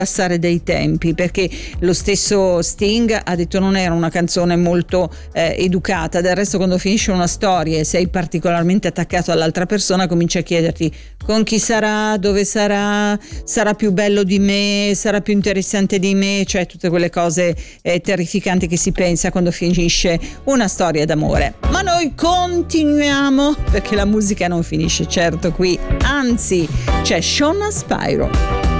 passare dei tempi, perché lo stesso Sting ha detto non era una canzone molto educata. Del resto, quando finisce una storia e sei particolarmente attaccato all'altra persona, cominci a chiederti con chi sarà, dove sarà più bello di me, sarà più interessante di me, cioè tutte quelle cose terrificanti che si pensa quando finisce una storia d'amore. Ma noi continuiamo, perché la musica non finisce certo qui, anzi c'è Shona Spyro.